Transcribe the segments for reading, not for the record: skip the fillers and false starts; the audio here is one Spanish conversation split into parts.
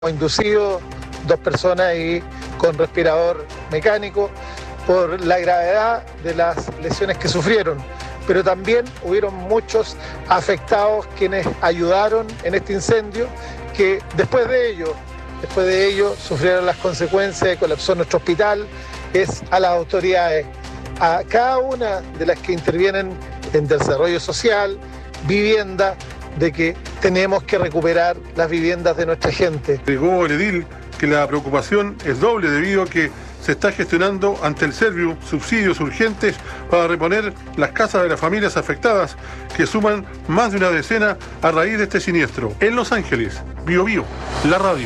inducido, 2 personas y con respirador mecánico por la gravedad de las lesiones que sufrieron. Pero también hubieron muchos afectados quienes ayudaron en este incendio, que después de ello sufrieron las consecuencias de colapsó nuestro hospital. Es a las autoridades, a cada una de las que intervienen en desarrollo social, vivienda, de que tenemos que recuperar las viviendas de nuestra gente. Agregó el edil que la preocupación es doble debido a que se está gestionando ante el Serviu subsidios urgentes para reponer las casas de las familias afectadas, que suman más de una decena a raíz de este siniestro. En Los Ángeles, Bio Bio, la radio.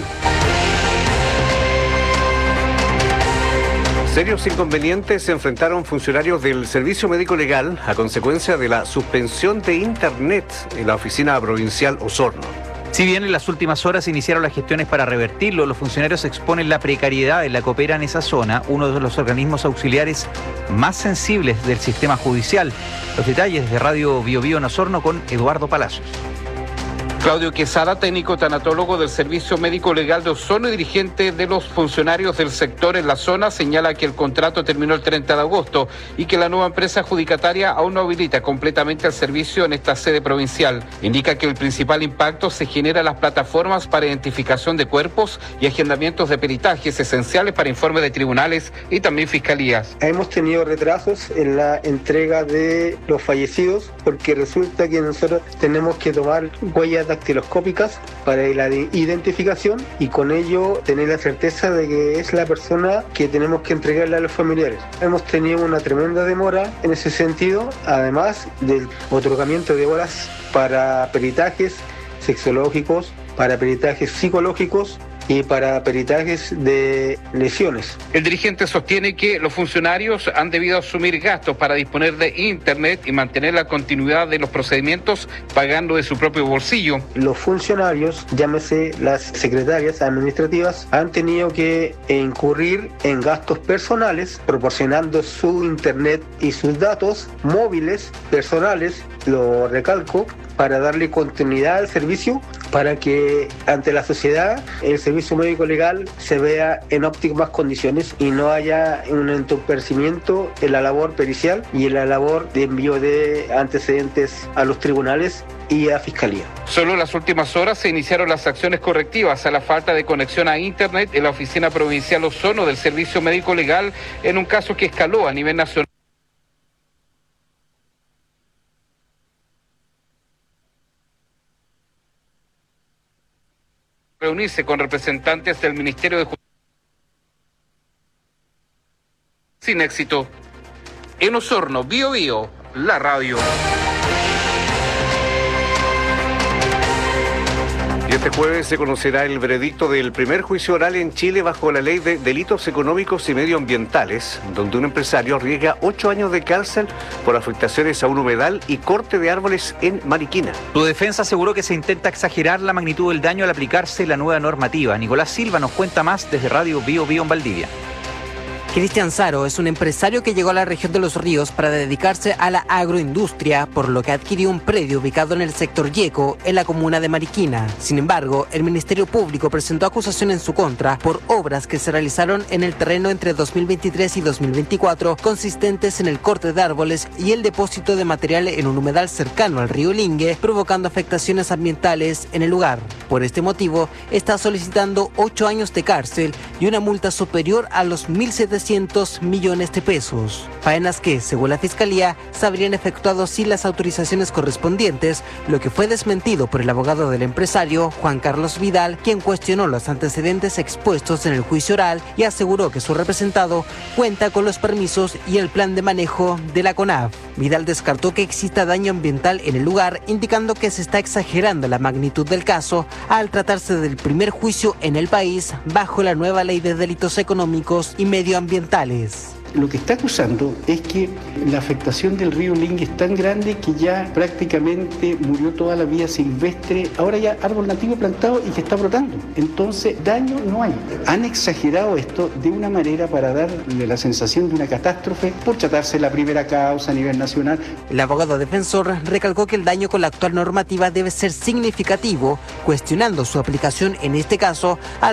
Serios inconvenientes se enfrentaron funcionarios del Servicio Médico Legal a consecuencia de la suspensión de Internet en la oficina provincial Osorno. Si bien en las últimas horas se iniciaron las gestiones para revertirlo, los funcionarios exponen la precariedad en la que opera en esa zona, uno de los organismos auxiliares más sensibles del sistema judicial. Los detalles de Radio Bio Bio en Osorno con Eduardo Palacios. Claudio Quesada, técnico tanatólogo del Servicio Médico Legal de Osorno y dirigente de los funcionarios del sector en la zona, señala que el contrato terminó el 30 de agosto y que la nueva empresa adjudicataria aún no habilita completamente el servicio en esta sede provincial. Indica que el principal impacto se genera en las plataformas para identificación de cuerpos y agendamientos de peritajes esenciales para informes de tribunales y también fiscalías. Hemos tenido retrasos en la entrega de los fallecidos porque resulta que nosotros tenemos que tomar huellas dactiloscópicas para la identificación y con ello tener la certeza de que es la persona que tenemos que entregarle a los familiares. Hemos tenido una tremenda demora en ese sentido, además del otorgamiento de horas para peritajes sexológicos, para peritajes psicológicos y para peritajes de lesiones. El dirigente sostiene que los funcionarios han debido asumir gastos para disponer de Internet y mantener la continuidad de los procedimientos pagando de su propio bolsillo. Los funcionarios, llámese las secretarias administrativas, han tenido que incurrir en gastos personales proporcionando su Internet y sus datos móviles personales, lo recalco, para darle continuidad al servicio, para que ante la sociedad el servicio médico legal se vea en óptimas condiciones y no haya un entorpecimiento en la labor pericial y en la labor de envío de antecedentes a los tribunales y a Fiscalía. Solo en las últimas horas se iniciaron las acciones correctivas a la falta de conexión a Internet en la oficina provincial Osorno del Servicio Médico Legal en un caso que escaló a nivel nacional. Reunirse con representantes del Ministerio de Justicia sin éxito. En Osorno, Bio Bio, la radio. Y este jueves se conocerá el veredicto del primer juicio oral en Chile bajo la ley de delitos económicos y medioambientales, donde un empresario arriesga 8 años de cárcel por afectaciones a un humedal y corte de árboles en Mariquina. Su defensa aseguró que se intenta exagerar la magnitud del daño al aplicarse la nueva normativa. Nicolás Silva nos cuenta más desde Radio Bio Bio en Valdivia. Cristian Saro es un empresario que llegó a la región de Los Ríos para dedicarse a la agroindustria, por lo que adquirió un predio ubicado en el sector Yeco, en la comuna de Mariquina. Sin embargo, el Ministerio Público presentó acusación en su contra por obras que se realizaron en el terreno entre 2023 y 2024, consistentes en el corte de árboles y el depósito de material en un humedal cercano al río Lingue, provocando afectaciones ambientales en el lugar. Por este motivo, está solicitando 8 años de cárcel y una multa superior a los 1.700 millones de pesos. Faenas que, según la Fiscalía, se habrían efectuado sin las autorizaciones correspondientes, lo que fue desmentido por el abogado del empresario, Juan Carlos Vidal, quien cuestionó los antecedentes expuestos en el juicio oral y aseguró que su representado cuenta con los permisos y el plan de manejo de la CONAF. Vidal descartó que exista daño ambiental en el lugar, indicando que se está exagerando la magnitud del caso al tratarse del primer juicio en el país bajo la nueva ley de delitos económicos y medioambientales. Lo que está acusando es que la afectación del río Lingui es tan grande que ya prácticamente murió toda la vida silvestre, ahora ya árbol nativo plantado y que está brotando. Entonces, daño no hay. Han exagerado esto de una manera para darle la sensación de una catástrofe por tratarse de la primera causa a nivel nacional. El abogado defensor recalcó que el daño con la actual normativa debe ser significativo, cuestionando su aplicación en este caso al